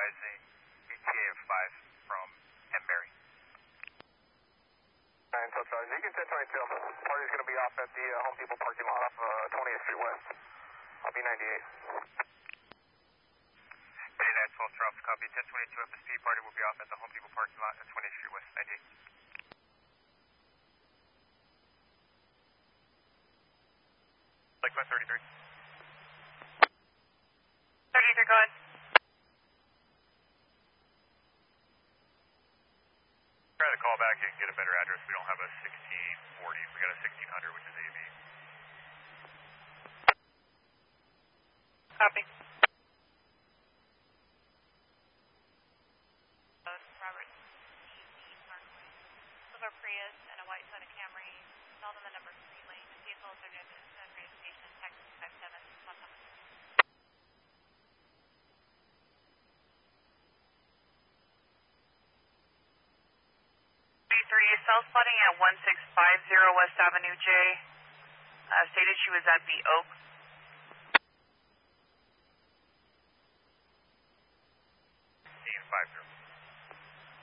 advising ETA of 5 from Embury. 9 South Charlie. You can 1022. Party's going to be off at the Home Depot parking lot off 20th Street West. I'll be 98. 8912 Charles, copy. 1022 FSP party will be off at the Home Depot parking lot at 20th Street West, 98. Likewise 33. 33, go ahead. Try to call back and get a better address. We don't have a 1640. We got a 1600, which is AB. Copy. Robert, Parkway. Silver Prius and a white Toyota Camry. Sold on the number 3 lane. Vehicle subject to radio station, Texas 5711. 30 cell spotting at 1650 West Avenue J. Stated she was at the Oak. 1550.